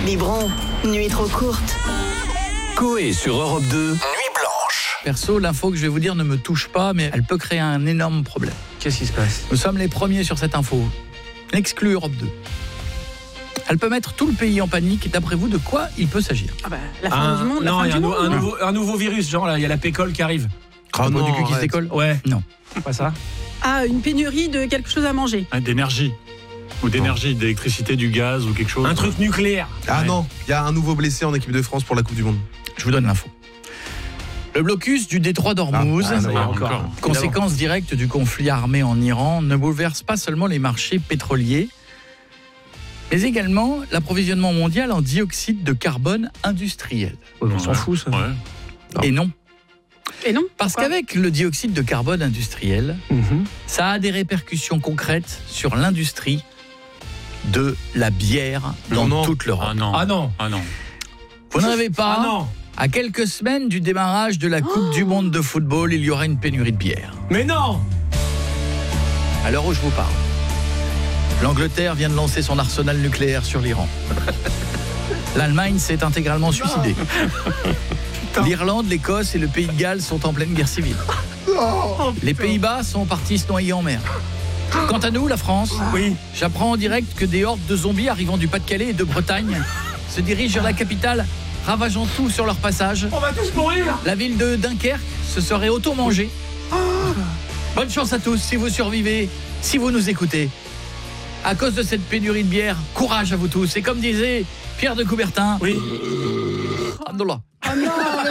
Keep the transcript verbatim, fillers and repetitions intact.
Biberon, nuit trop courte. Coé sur Europe deux, Nuit blanche. Perso, l'info que je vais vous dire ne me touche pas, mais elle peut créer un énorme problème. Qu'est-ce qui se passe? Nous sommes les premiers sur cette info. L'exclu Europe deux. Elle peut mettre tout le pays en panique. Et d'après vous, de quoi il peut s'agir? Ah bah, la fin Un- du monde, la Non, fin il y a du un, monde, un non nouveau, un nouveau virus, genre là, il y a la pécole qui arrive. Ah non, du cul qui se arrête. décolle? Ouais. Non. Pas ça? Ah, une pénurie de quelque chose à manger. Ah, d'énergie. Ou d'énergie, d'électricité, du gaz ou quelque chose. Un truc nucléaire. Ah Ouais. non, il y a un nouveau blessé en équipe de France pour la Coupe du Monde. Je vous donne l'info. Le blocus du détroit d'Ormuz, Ah, ah, ça y est, encore. encore. conséquence directe du conflit armé en Iran, ne bouleverse pas seulement les marchés pétroliers, mais également l'approvisionnement mondial en dioxyde de carbone industriel. Ouais, on s'en Ouais. fout, ça. Ouais. Et non, Et non parce pourquoi qu'avec le dioxyde de carbone industriel, Mhm. ça a des répercussions concrètes sur l'industrie de la bière dans Non. toute l'Europe. Ah non. Ah non. Ah non. Vous n'en avez pas? Ah non. À quelques semaines du démarrage de la Coupe du Monde de football, il y aura une pénurie de bière. Mais non. À l'heure où je vous parle, l'Angleterre vient de lancer son arsenal nucléaire sur l'Iran. L'Allemagne s'est intégralement suicidée. L'Irlande, l'Écosse et le Pays de Galles sont en pleine guerre civile. Les Pays-Bas sont partis se noyer en mer. Quant à nous, la France, Oui. j'apprends en direct que des hordes de zombies arrivant du Pas-de-Calais et de Bretagne se dirigent vers la capitale, ravageant tout sur leur passage. On va tous mourir. La ville de Dunkerque se serait auto-mangée. Bonne chance à tous si vous survivez, si vous nous écoutez. À cause de cette pénurie de bière, courage à vous tous. Et comme disait Pierre de Coubertin, Oui. Alhamdoulilah. Oh non, mais